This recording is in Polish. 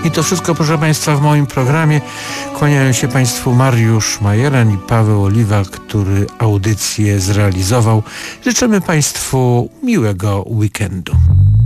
I to wszystko, proszę Państwa, w moim programie. Kłaniają się Państwu Mariusz Majeran i Paweł Oliwa, który audycję zrealizował. Życzymy Państwu miłego weekendu.